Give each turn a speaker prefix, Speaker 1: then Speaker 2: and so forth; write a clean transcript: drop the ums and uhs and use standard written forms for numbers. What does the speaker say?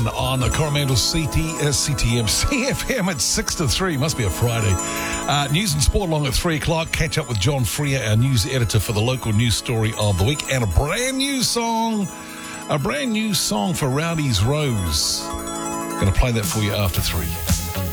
Speaker 1: Jason on Coromandel CTM CFM at 6 to 3. Must be a Friday. News and sport along at 3 o'clock. Catch up with John Freer, our news editor, for the local news story of the week. And a brand new song for Rowdy's Rose. Going to play that for you after 3.